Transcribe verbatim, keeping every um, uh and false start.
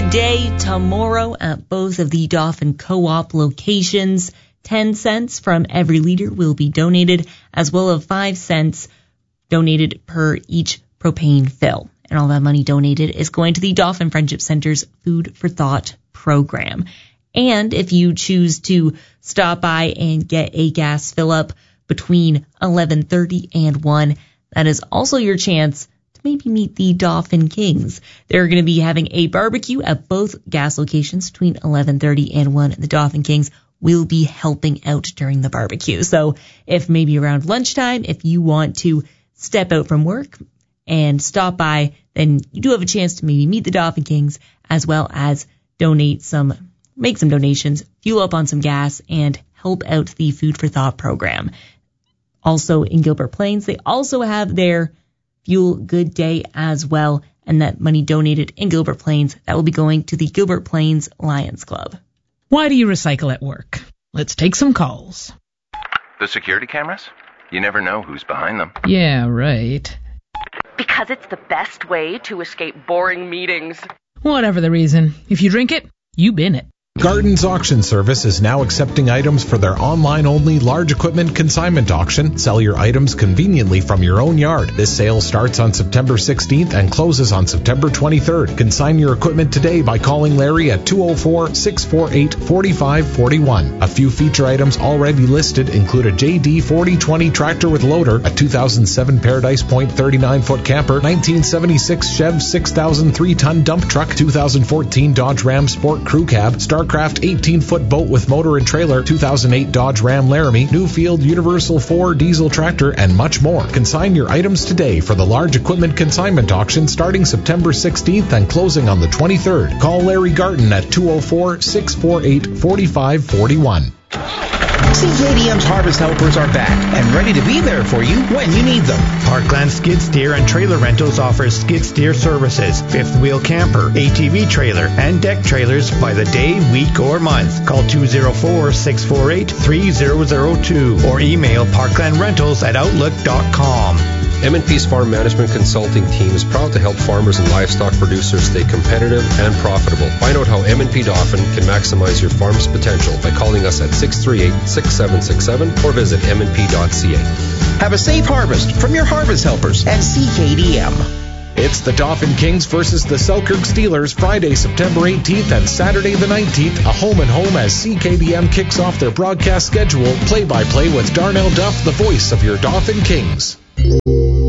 today, tomorrow at both of the Dauphin Co-op locations. ten cents from every liter will be donated, as well as five cents donated per each propane fill. And all that money donated is going to the Dauphin Friendship Center's Food for Thought program. And if you choose to stop by and get a gas fill up between eleven thirty and one, that is also your chance to maybe meet the Dauphin Kings. They're going to be having a barbecue at both gas locations between eleven thirty and one. The Dauphin Kings will be helping out during the barbecue. So if maybe around lunchtime, if you want to step out from work and stop by, then you do have a chance to maybe meet the Dauphin Kings, as well as donate some, make some donations, fuel up on some gas, and help out the Food for Thought program. Also in Gilbert Plains, they also have their Fuel Good Day as well, and that money donated in Gilbert Plains, that will be going to the Gilbert Plains Lions Club. Why do you recycle at work? Let's take some calls. The security cameras? You never know who's behind them. Yeah, right. Because it's the best way to escape boring meetings. Whatever the reason, if you drink it, you bin it. Garden's Auction Service is now accepting items for their online-only large equipment consignment auction. Sell your items conveniently from your own yard. This sale starts on September sixteenth and closes on September twenty-third. Consign your equipment today by calling Larry at two oh four, six four eight, four five four one. A few feature items already listed include a J D forty twenty tractor with loader, a two thousand seven Paradise Point thirty-nine foot camper, nineteen seventy-six Chev six thousand three ton dump truck, two thousand fourteen Dodge Ram Sport Crew Cab, Starcraft eighteen foot boat with motor and trailer, two thousand eight Dodge Ram Laramie, Newfield Universal four diesel tractor, and much more. Consign your items today for the large equipment consignment auction starting September sixteenth and closing on the twenty-third. Call Larry Garten at two oh four, six four eight, four five four one. C K D M's Harvest Helpers are back and ready to be there for you when you need them. Parkland Skid Steer and Trailer Rentals offers skid steer services, fifth wheel camper, A T V trailer, and deck trailers by the day, week, or month. Call two oh four, six four eight, three oh oh two or email parklandrentals at outlook dot com. M and P's Farm Management Consulting Team is proud to help farmers and livestock producers stay competitive and profitable. Find out how M and P Dauphin can maximize your farm's potential by calling us at six three eight, six seven six seven or visit m n p dot c a. Have a safe harvest from your Harvest Helpers and C K D M. It's the Dauphin Kings versus the Selkirk Steelers Friday, September eighteenth and Saturday the nineteenth, a home and home as C K D M kicks off their broadcast schedule. Play-by-play with Darnell Duff, the voice of your Dauphin Kings.